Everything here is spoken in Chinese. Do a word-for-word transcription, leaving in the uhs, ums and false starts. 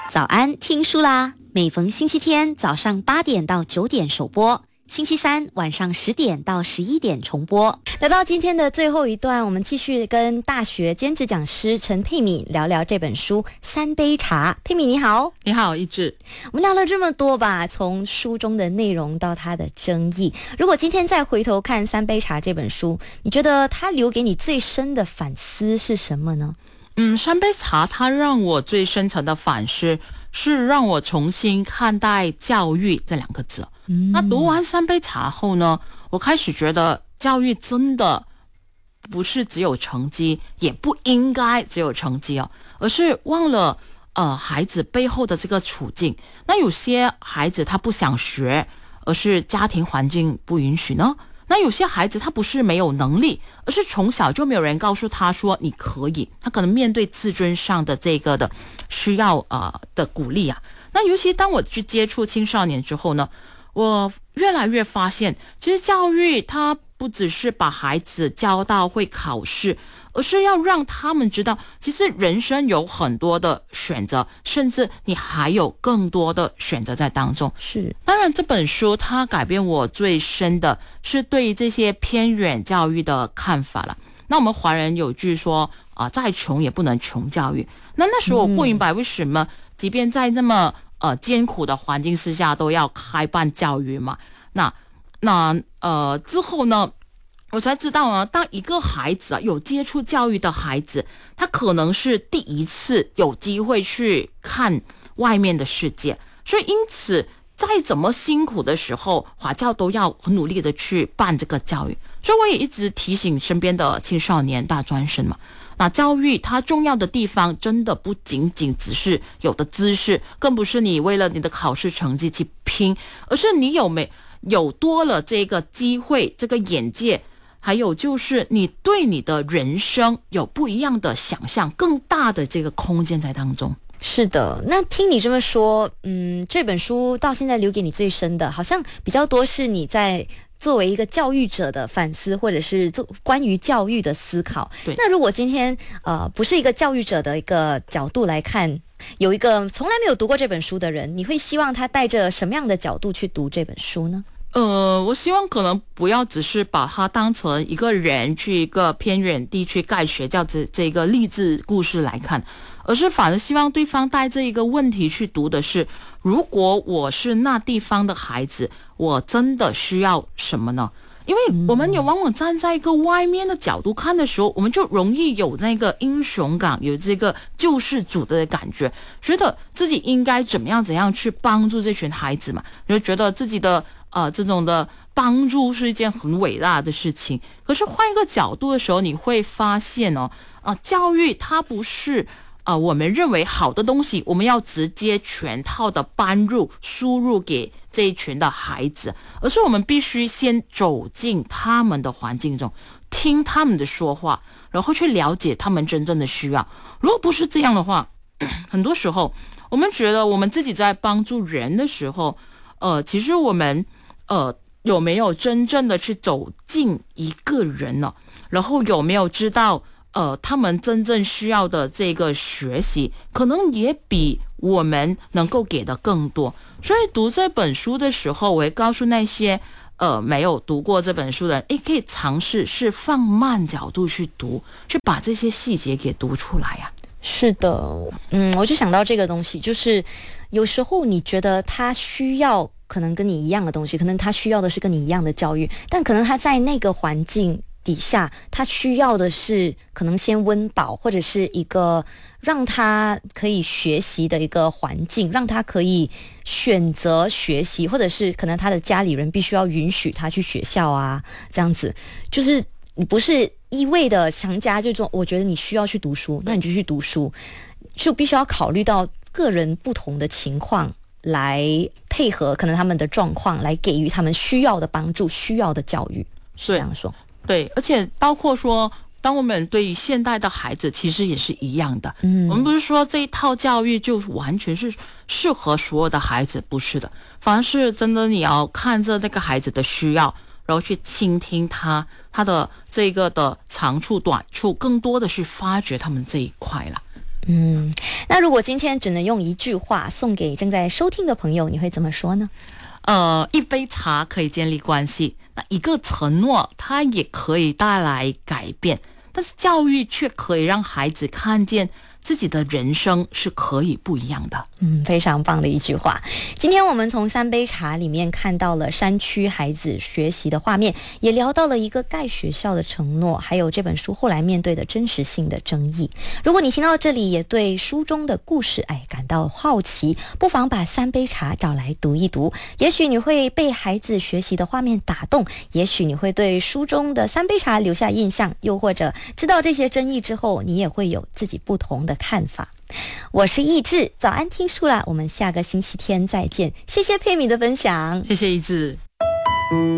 早安，听书啦！每逢星期天早上八点到九点首播，星期三晚上十点到十一点重播。来到今天的最后一段，我们继续跟大学兼职讲师陈佩敏聊聊这本书《三杯茶》。佩敏你好。 你好，一志。 我们聊了这么多吧，从书中的内容到它的争议。如果今天再回头看《三杯茶》这本书，你觉得它留给你最深的反思是什么呢？ 嗯，三杯茶它让我最深层的反思是让我重新看待教育这两个字。嗯，那读完三杯茶后呢，我开始觉得教育真的不是只有成绩，也不应该只有成绩哦，而是忘了呃孩子背后的这个处境。那有些孩子他不想学，而是家庭环境不允许呢。那有些孩子他不是没有能力，而是从小就没有人告诉他说你可以，他可能面对自尊上的这个的需要呃的鼓励啊。那尤其当我去接触青少年之后呢，我越来越发现，其实教育它不只是把孩子教到会考试，而是要让他们知道，其实人生有很多的选择，甚至你还有更多的选择在当中。 是， 当然这本书它改变我最深的是对于这些偏远教育的看法了。那我们华人有句说啊、呃，再穷也不能穷教育。那那时候我不明白为什么，即便在那么呃艰苦的环境之下都要开办教育嘛。那那呃之后呢，我才知道啊，当一个孩子啊有接触教育的孩子，他可能是第一次有机会去看外面的世界，所以因此再怎么辛苦的时候，华教都要很努力的去办这个教育。所以我也一直提醒身边的青少年大专生嘛，那教育它重要的地方真的不仅仅只是有的知识，更不是你为了你的考试成绩去拼，而是你有没有多了这个机会，这个眼界，还有就是你对你的人生有不一样的想象，更大的这个空间在当中。 是的，那听你这么说，嗯，这本书到现在留给你最深的，好像比较多是你在作为一个教育者的反思，或者是做关于教育的思考。 对， 那如果今天呃不是一个教育者的一个角度来看，有一个从来没有读过这本书的人，你会希望他带着什么样的角度去读这本书呢？ 呃，我希望可能不要只是把它当成一个人去一个偏远地区盖学校这这个励志故事来看，而是反而希望对方带着一个问题去读的是，如果我是那地方的孩子，我真的需要什么呢？因为我们也往往站在一个外面的角度看的时候，我们就容易有那个英雄感，有这个救世主的感觉，觉得自己应该怎么样怎样去帮助这群孩子嘛，就觉得自己的呃这种的帮助是一件很伟大的事情。可是换一个角度的时候，你会发现哦，啊、呃，教育它不是啊、呃、我们认为好的东西，我们要直接全套的搬入输入给这一群的孩子，而是我们必须先走进他们的环境中，听他们的说话，然后去了解他们真正的需要。如果不是这样的话，很多时候我们觉得我们自己在帮助人的时候，呃，其实我们呃有没有真正的去走进一个人呢？然后有没有知道呃，他们真正需要的这个学习，可能也比我们能够给的更多。所以读这本书的时候，我会告诉那些呃没有读过这本书的人，也可以尝试是放慢角度去读，去把这些细节给读出来呀、啊。 是的，嗯，我就想到这个东西，就是有时候你觉得他需要可能跟你一样的东西，可能他需要的是跟你一样的教育，但可能他在那个环境底下，他需要的是可能先温饱，或者是一个让他可以学习的一个环境，让他可以选择学习，或者是可能他的家里人必须要允许他去学校啊，这样子，就是你不是一味的强加这种，我觉得你需要去读书，那你就去读书，就必须要考虑到个人不同的情况，来配合可能他们的状况，来给予他们需要的帮助，需要的教育，是这样说。 对，而且包括说，当我们对于现代的孩子其实也是一样的。嗯，我们不是说这一套教育就完全是适合所有的孩子，不是的，反而是真的你要看着那个孩子的需要，然后去倾听他他的这个的长处短处，更多的去发掘他们这一块了。 嗯， 那如果今天只能用一句话送给正在收听的朋友，你会怎么说呢？ 呃，一杯茶可以建立关系，那一个承诺它也可以带来改变，但是教育却可以让孩子看见自己的人生是可以不一样的。 嗯，非常棒的一句话。今天我们从三杯茶里面看到了山区孩子学习的画面，也聊到了一个盖学校的承诺，还有这本书后来面对的真实性的争议。如果你听到这里也对书中的故事哎感到好奇，不妨把三杯茶找来读一读，也许你会被孩子学习的画面打动，也许你会对书中的三杯茶留下印象，又或者知道这些争议之后，你也会有自己不同的看法。我是易志，早安听书啦，我们下个星期天再见。谢谢佩米的分享， 谢谢一志。